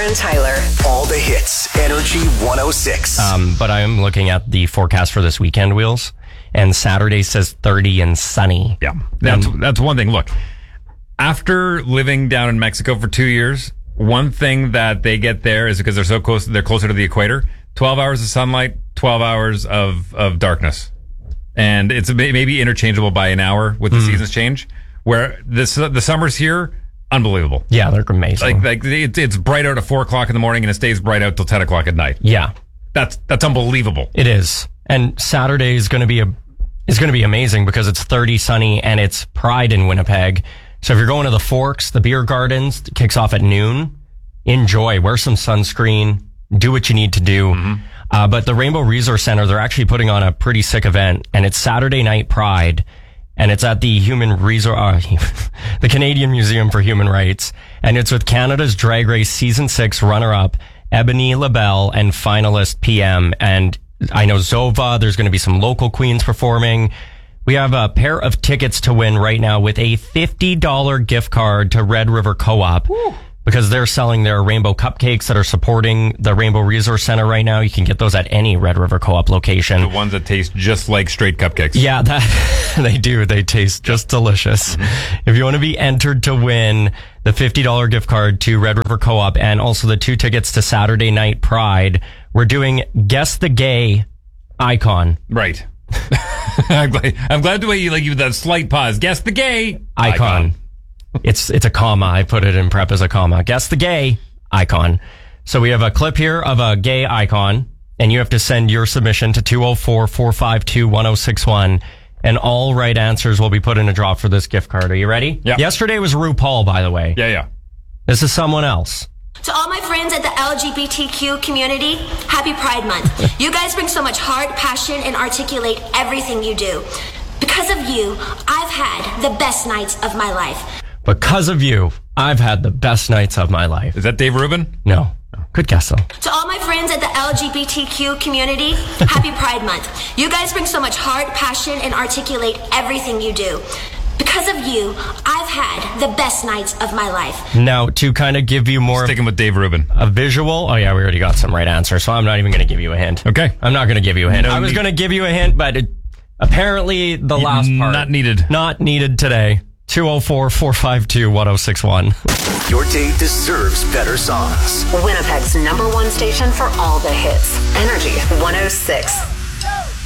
and Tyler. All the hits. Energy 106. But I am looking at the forecast for this weekend, Wheels, and Saturday says 30 and sunny. Yeah, that's one thing. Look, after living down in Mexico for 2 years, one thing that they get there is because they're so close, they're closer to the equator. 12 hours of sunlight, 12 hours of darkness. And it's maybe interchangeable by an hour with the seasons change, where the summers here, unbelievable. Yeah, they're amazing. Like it's bright out at 4 o'clock in the morning and it stays bright out till 10 o'clock at night. Yeah. That's unbelievable. It is. And Saturday is going to be amazing because it's 30 sunny and it's Pride in Winnipeg. So if you're going to the Forks, the beer gardens, it kicks off at noon. Enjoy, wear some sunscreen, do what you need to do. But the Rainbow Resource Center, they're actually putting on a pretty sick event, and it's Saturday Night Pride, and it's at the the Canadian Museum for Human Rights, and it's with Canada's Drag Race Season 6 runner-up, Ebony LaBelle, and finalist PM. And I know Zova, there's going to be some local queens performing. We have a pair of tickets to win right now with a $50 gift card to Red River Co-op. Woo. Because they're selling their rainbow cupcakes that are supporting the Rainbow Resource Center right now. You can get those at any Red River Co-op location. The ones that taste just like straight cupcakes. Yeah, they do. They taste just delicious. If you want to be entered to win the $50 gift card to Red River Co-op and also the 2 tickets to Saturday Night Pride, we're doing Guess the Gay Icon. Right. I'm glad the way you give that slight pause. Guess the gay icon. It's a comma. I put it in prep as a comma. Guess the gay icon. So we have a clip here of a gay icon, and you have to send your submission to 204-452-1061, and all right answers will be put in a draw for this gift card. Are you ready? Yeah. Yesterday was RuPaul, by the way. Yeah. This is someone else. To all my friends at the LGBTQ community, happy Pride Month. You guys bring so much heart, passion, and articulate everything you do. Because of you, I've had the best nights of my life. Because of you, I've had the best nights of my life. Is that Dave Rubin? No. Good guess, though. To all my friends at the LGBTQ community, happy Pride Month. You guys bring so much heart, passion, and articulate everything you do. Because of you, I've had the best nights of my life. Now, to kind of give you more... Sticking with Dave Rubin. A visual... Oh, yeah, we already got some right answers, so I'm not even going to give you a hint. Okay. I'm not going to give you a hint. I was going to give you a hint, but apparently the last part... Not needed. Not needed today. 204-452-1061. Your day deserves better songs. Winnipeg's #1 station for all the hits. Energy 106.